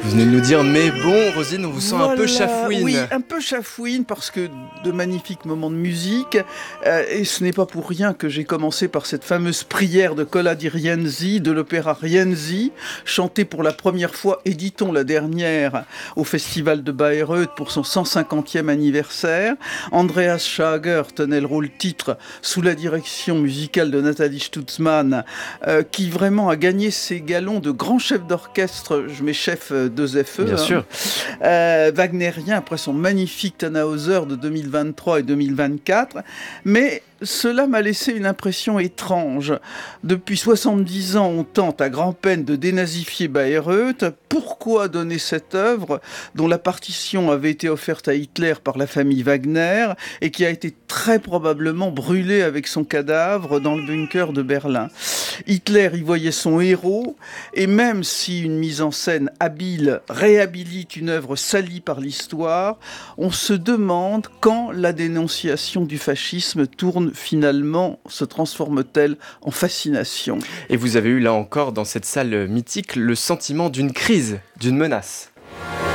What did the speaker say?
Vous venez de nous dire, mais bon, Roselyne, on vous sent un peu chafouine. Oui, un peu chafouine parce que de magnifiques moments de musique. Et ce n'est pas pour rien que j'ai commencé par cette fameuse prière de Cola di Rienzi, de l'opéra Rienzi, chantée pour la première fois, et dit-on la dernière, au Festival de Bayreuth pour son 150e anniversaire. Andreas Schager tenait le rôle titre sous la direction musicale de Nathalie Stutzmann, qui vraiment a gagné ses galons de grand chef d'orchestre, je mets chef 2FE, Bien sûr. wagnérien après son magnifique Tannhäuser de 2023 et 2024. Mais cela m'a laissé une impression étrange. Depuis 70 ans, on tente à grand-peine de dénazifier Bayreuth. Pourquoi donner cette œuvre dont la partition avait été offerte à Hitler par la famille Wagner et qui a été très probablement brûlée avec son cadavre dans le bunker de Berlin? Hitler y voyait son héros, et même si une mise en scène habile réhabilite une œuvre salie par l'histoire, on se demande quand la dénonciation du fascisme se transforme-t-elle en fascination? Et vous avez eu là encore, dans cette salle mythique, le sentiment d'une crise, d'une menace.